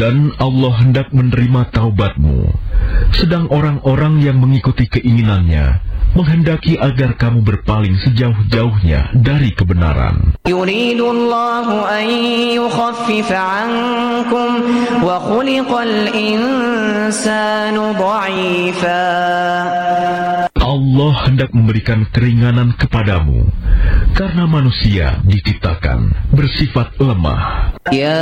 Dan Allah hendak menerima taubatmu, sedang orang-orang yang mengikuti keinginannya menghendaki agar kamu berpaling sejauh-jauhnya dari kebenaran. Yuridullahu an yukhaffifa 'ankum wa khuliqal insanu dha'ifa. Allah hendak memberikan keringanan kepadamu karena manusia diciptakan bersifat lemah. Ya